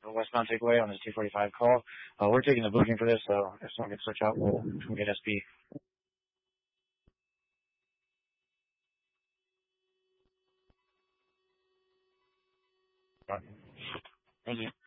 westbound takeaway on this 245 call. We're taking the booking for this, so if someone can switch out, we'll get SP. Thank you.